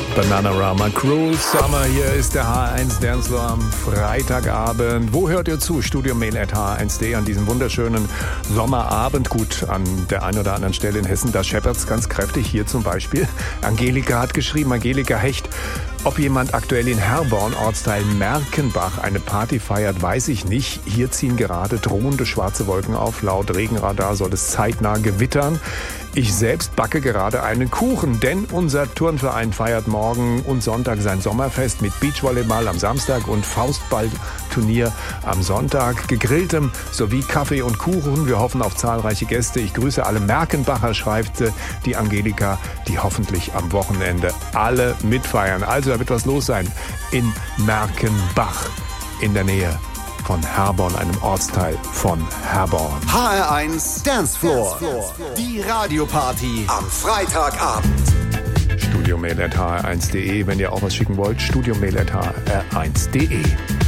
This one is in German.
Bananarama, Cruel Summer. Hier ist der H1 Dancefloor am Freitagabend. Wo hört ihr zu? studiomail@h1.de an diesem wunderschönen Sommerabend. Gut, an der einen oder anderen Stelle in Hessen, da scheppert's ganz kräftig. Hier zum Beispiel. Angelika hat geschrieben, Angelika Hecht, ob jemand aktuell in Herborn, Ortsteil Merkenbach, eine Party feiert, weiß ich nicht. Hier ziehen gerade drohende schwarze Wolken auf. Laut Regenradar soll es zeitnah gewittern. Ich selbst backe gerade einen Kuchen, denn unser Turnverein feiert morgen und Sonntag sein Sommerfest mit Beachvolleyball am Samstag und Faustballturnier am Sonntag, gegrilltem sowie Kaffee und Kuchen. Wir hoffen auf zahlreiche Gäste. Ich grüße alle Merkenbacher, schreibt die Angelika, die hoffentlich am Wochenende alle mitfeiern. Also da wird was los sein in Merkenbach in der Nähe von Herborn, einem Ortsteil von Herborn. HR1 Dancefloor. Die Radioparty am Freitagabend. studiomail@hr1.de, wenn ihr auch was schicken wollt, studiomail@hr1.de.